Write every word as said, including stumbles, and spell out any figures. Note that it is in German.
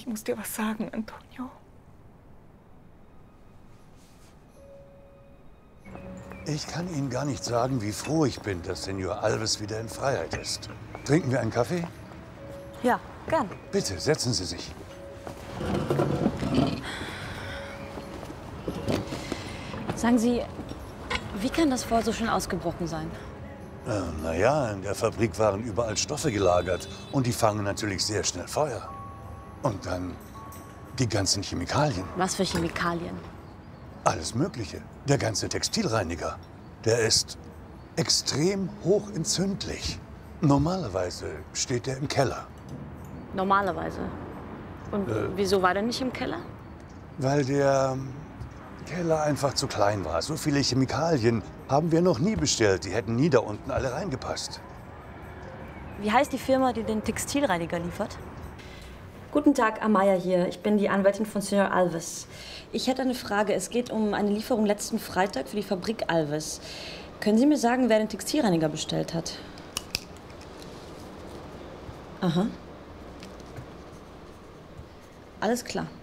muss dir was sagen, Antonio. Ich kann Ihnen gar nicht sagen, wie froh ich bin, dass Senor Alves wieder in Freiheit ist. Trinken wir einen Kaffee? Ja, gern. Bitte, setzen Sie sich. Sagen Sie, wie kann das Feuer so schnell ausgebrochen sein? Äh, naja, in der Fabrik waren überall Stoffe gelagert. Und die fangen natürlich sehr schnell Feuer. Und dann die ganzen Chemikalien. Was für Chemikalien? Alles Mögliche. Der ganze Textilreiniger. Der ist extrem hochentzündlich. Normalerweise steht der im Keller. Normalerweise. Und äh, wieso war der nicht im Keller? Weil der Keller einfach zu klein war. So viele Chemikalien haben wir noch nie bestellt. Die hätten nie da unten alle reingepasst. Wie heißt die Firma, die den Textilreiniger liefert? Guten Tag, Amaya hier. Ich bin die Anwältin von Senor Alves. Ich hätte eine Frage. Es geht um eine Lieferung letzten Freitag für die Fabrik Alves. Können Sie mir sagen, wer den Textilreiniger bestellt hat? Aha. Alles klar.